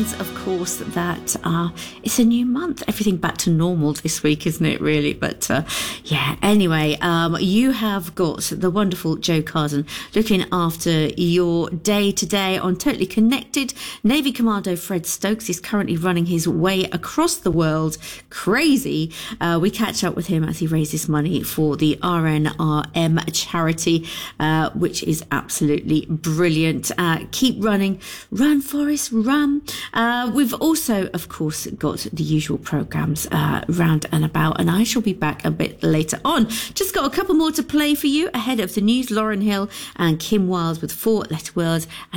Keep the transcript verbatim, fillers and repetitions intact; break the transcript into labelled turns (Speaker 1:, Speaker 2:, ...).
Speaker 1: means, of course, that uh, it's a new month. Everything back to normal this week, isn't it, really? But uh, yeah, anyway, um, you have got the wonderful Jo Carden looking after your day today on Totally Connected. Navy Commando Fred Stokes is currently running his way across the world. Crazy. Uh, we catch up with him as he raises money for the R N R M charity, uh, which is absolutely brilliant. Uh, keep running. Run, Forest, run. Uh, we've also, of course, got the usual programmes uh, round and about, and I shall be back a bit later on. Just got a couple more to play for you ahead of the news. Lauren Hill and Kim Wilde with Four Letter Words.